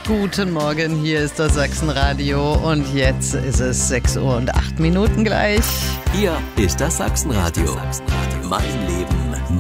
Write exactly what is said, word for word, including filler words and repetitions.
Guten Morgen, hier ist das Sachsenradio und jetzt ist es sechs Uhr und acht Minuten gleich. Hier ist das Sachsenradio. Mein Leben